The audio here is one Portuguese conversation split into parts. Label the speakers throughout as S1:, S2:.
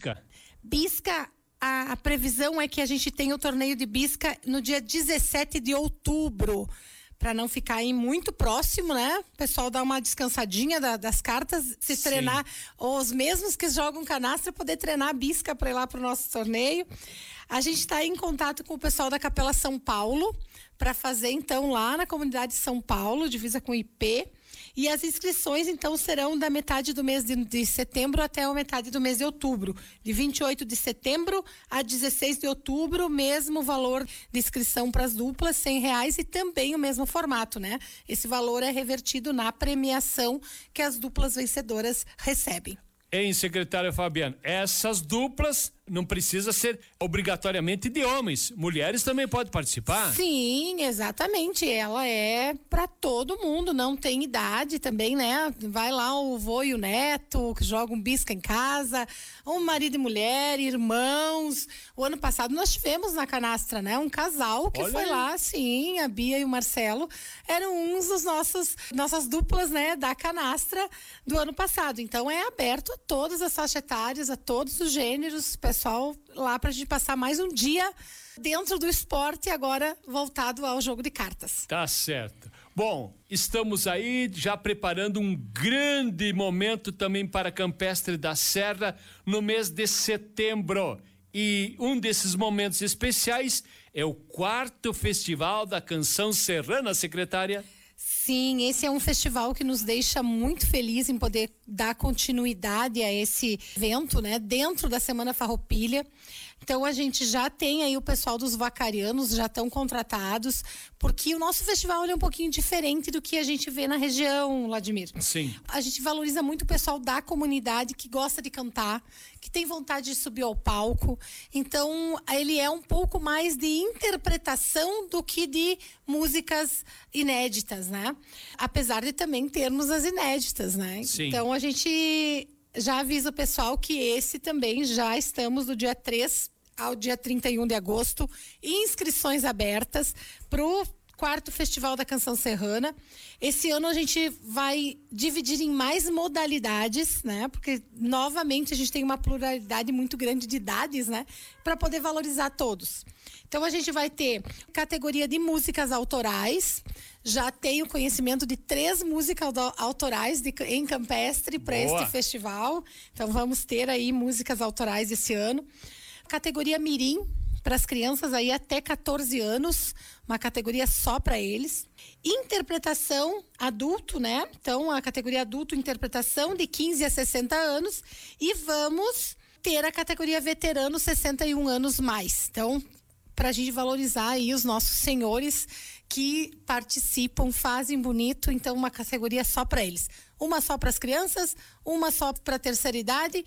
S1: Bisca?
S2: Bisca, a previsão é que a gente tenha o torneio de Bisca no dia 17 de outubro. Para não ficar aí muito próximo, né? O pessoal dá uma descansadinha das cartas, se treinar, os mesmos que jogam canastra, poder treinar a Bisca para ir lá para o nosso torneio. A gente está em contato com o pessoal da Capela São Paulo para fazer, então, lá na comunidade de São Paulo, divisa com IP. E as inscrições, então, serão da metade do mês de setembro até a metade do mês de outubro. De 28 de setembro a 16 de outubro, mesmo valor de inscrição para as duplas, R$100, e também o mesmo formato, né? Esse valor é revertido na premiação que as duplas vencedoras recebem.
S1: Hein, secretária Fabiana, essas duplas não precisa ser obrigatoriamente de homens, mulheres também podem participar?
S2: Sim, exatamente, ela é para todo mundo, não tem idade também, né? Vai lá o vô e o neto, que jogam bisca em casa, um marido e mulher, irmãos. O ano passado nós tivemos na canastra, né? Um casal que foi lá, sim, a Bia e o Marcelo, eram uns dos nossas duplas, né? Da canastra do ano passado, então é aberto a todas as faixas etárias, a todos os gêneros, pessoal lá pra gente passar mais um dia dentro do esporte, agora voltado ao jogo de cartas.
S1: Tá certo. Bom, estamos aí já preparando um grande momento também para Campestre da Serra no mês de setembro. E um desses momentos especiais é o 4º Festival da Canção Serrana, secretária.
S2: Sim, esse é um festival que nos deixa muito feliz em poder dar continuidade a esse evento, né? Dentro da Semana Farroupilha. Então a gente já tem aí o pessoal dos vacarianos, já estão contratados, porque o nosso festival é um pouquinho diferente do que a gente vê na região, Vladimir.
S1: Sim.
S2: A gente valoriza muito o pessoal da comunidade que gosta de cantar, que tem vontade de subir ao palco. Então ele é um pouco mais de interpretação do que de músicas inéditas, né? Apesar de também termos as inéditas, né?
S1: Sim.
S2: Então a gente já avisa o pessoal que esse também já estamos do dia 3 ao dia 31 de agosto, inscrições abertas pro 4º Festival da Canção Serrana. Esse ano a gente vai dividir em mais modalidades, né? Porque novamente a gente tem uma pluralidade muito grande de idades, né? Para poder valorizar todos. Então a gente vai ter categoria de músicas autorais. Já tenho conhecimento de 3 músicas autorais em Campestre para este festival. Então vamos ter aí músicas autorais esse ano. Categoria Mirim, para as crianças aí até 14 anos, uma categoria só para eles. Interpretação adulto, né? Então a categoria adulto, interpretação de 15 a 60 anos. E vamos ter a categoria veterano, 61 anos mais. Então, para a gente valorizar aí os nossos senhores que participam, fazem bonito, então uma categoria só para eles. Uma só para as crianças, uma só para a terceira idade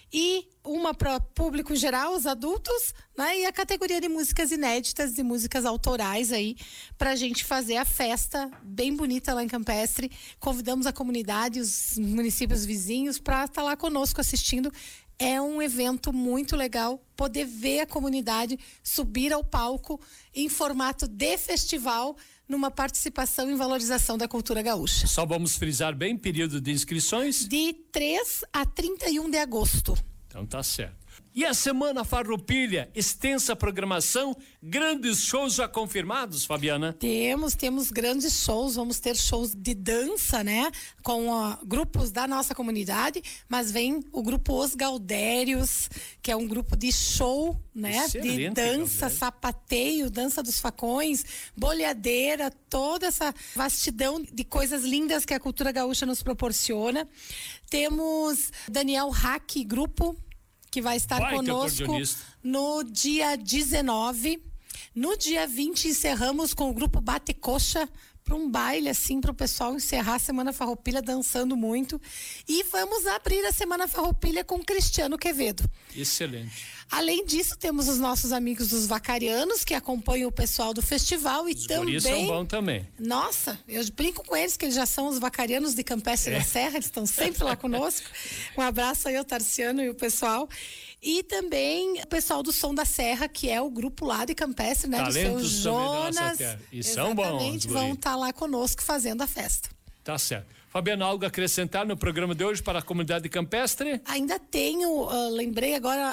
S2: e uma para público em geral, os adultos, né? E a categoria de músicas inéditas, de músicas autorais aí, para a gente fazer a festa bem bonita lá em Campestre. Convidamos a comunidade, os municípios vizinhos para estar lá conosco assistindo. É um evento muito legal poder ver a comunidade subir ao palco em formato de festival, numa participação em valorização da cultura gaúcha.
S1: Só vamos frisar bem, período de inscrições?
S2: De 3 a 31 de agosto.
S1: Então tá certo. E a Semana Farroupilha, extensa programação, grandes shows já confirmados, Fabiana?
S2: Temos grandes shows, vamos ter shows de dança, né? Com grupos da nossa comunidade, mas vem o grupo Os Gaudérios, que é um grupo de show, né?
S1: Excelente,
S2: de dança,
S1: Gaudério.
S2: Sapateio, dança dos facões, boleadeira, toda essa vastidão de coisas lindas que a cultura gaúcha nos proporciona. Temos Daniel Hack, grupo, que vai estar conosco no dia 19. No dia 20 encerramos com o grupo Bate Coxa, para um baile assim, para o pessoal encerrar a Semana Farroupilha dançando muito. E vamos abrir a Semana Farroupilha com Cristiano Quevedo.
S1: Excelente.
S2: Além disso, temos os nossos amigos dos vacarianos que acompanham o pessoal do festival.
S1: Os guris são bons também.
S2: Nossa, eu brinco com eles que eles já são os vacarianos de Campestre da Serra, eles estão sempre lá conosco. Um abraço aí ao Tarciano e o pessoal. E também o pessoal do Som da Serra, que é o grupo lá de Campestre, né?
S1: Talentos
S2: do seu Jonas.
S1: E são bons.
S2: Vão estar lá conosco fazendo a festa.
S1: Tá certo. Fabiana, algo a acrescentar no programa de hoje para a comunidade campestre?
S2: Ainda tenho, lembrei agora,